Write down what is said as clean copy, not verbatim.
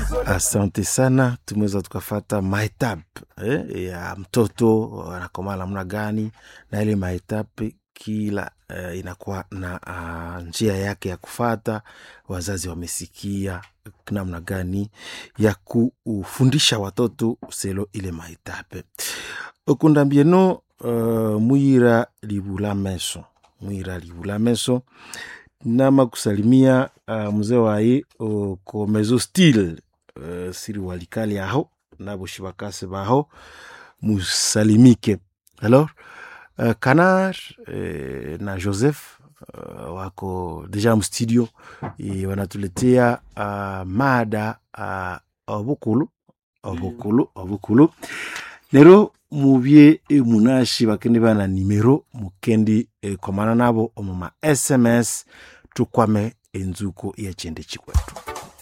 Asante sana, tumeweza tukafata maetap ya mtoto anakomaa namna gani, na ile maetap kila inakuwa na njia yake ya kufata. Wazazi wamesikia namna gani ya kufundisha watoto selo ile maetap. Okundambieno Muira Libula Meso nama kusalimia mzee wae ko mezo style siri walikali aho nabo shibakase baho musalimike. Alors Kanar na Joseph wako deja mstudio wanatuletea mada obukulu nero mubye munashi bakende bana nimero mukendi komana nabo omuma SMS tukwame enzuko ya chende chikwetu.